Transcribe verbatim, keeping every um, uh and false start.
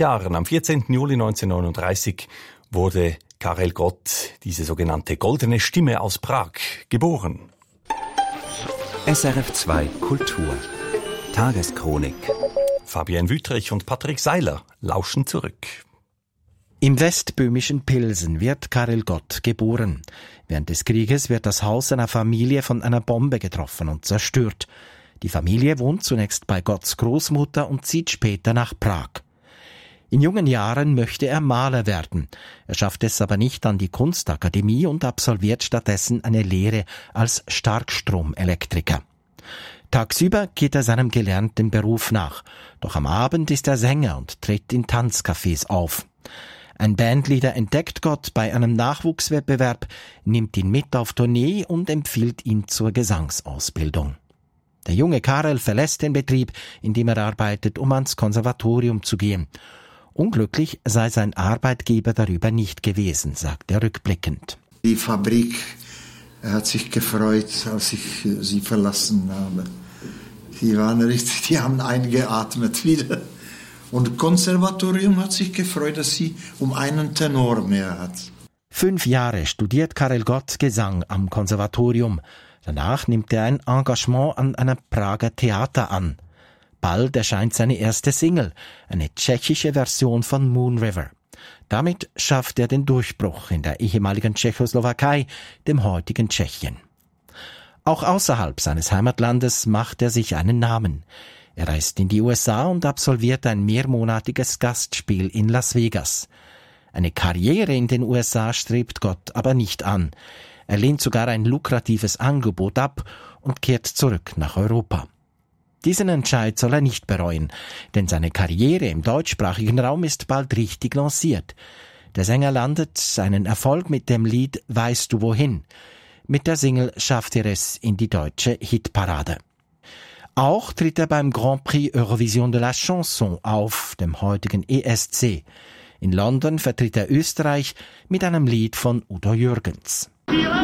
Jahren, am vierzehnten Juli neunzehnhundertneununddreißig, wurde Karel Gott, diese sogenannte goldene Stimme aus Prag, geboren. S R F zwei Kultur Tageschronik. Fabienne Wüttrich und Patrick Seiler lauschen zurück. Im westböhmischen Pilsen wird Karel Gott geboren. Während des Krieges wird das Haus seiner Familie von einer Bombe getroffen und zerstört. Die Familie wohnt zunächst bei Gotts Großmutter und zieht später nach Prag. In jungen Jahren möchte er Maler werden. Er schafft es aber nicht an die Kunstakademie und absolviert stattdessen eine Lehre als Starkstromelektriker. Tagsüber geht er seinem gelernten Beruf nach. Doch am Abend ist er Sänger und tritt in Tanzcafés auf. Ein Bandleader entdeckt Gott bei einem Nachwuchswettbewerb, nimmt ihn mit auf Tournee und empfiehlt ihn zur Gesangsausbildung. Der junge Karel verlässt den Betrieb, in dem er arbeitet, um ans Konservatorium zu gehen. Unglücklich sei sein Arbeitgeber darüber nicht gewesen, sagt er rückblickend. Die Fabrik hat sich gefreut, als ich sie verlassen habe. Die waren richtig, die haben eingeatmet wieder. Und Konservatorium hat sich gefreut, dass sie um einen Tenor mehr hat. Fünf Jahre studiert Karel Gott Gesang am Konservatorium. Danach nimmt er ein Engagement an einem Prager Theater an. Bald erscheint seine erste Single, eine tschechische Version von Moon River. Damit schafft er den Durchbruch in der ehemaligen Tschechoslowakei, dem heutigen Tschechien. Auch außerhalb seines Heimatlandes macht er sich einen Namen. Er reist in die U S A und absolviert ein mehrmonatiges Gastspiel in Las Vegas. Eine Karriere in den U S A strebt Gott aber nicht an. Er lehnt sogar ein lukratives Angebot ab und kehrt zurück nach Europa. Diesen Entscheid soll er nicht bereuen, denn seine Karriere im deutschsprachigen Raum ist bald richtig lanciert. Der Sänger landet seinen Erfolg mit dem Lied »Weißt du wohin?». Mit der Single schafft er es in die deutsche Hitparade. Auch tritt er beim Grand Prix Eurovision de la Chanson auf, dem heutigen E S C. In London vertritt er Österreich mit einem Lied von Udo Jürgens.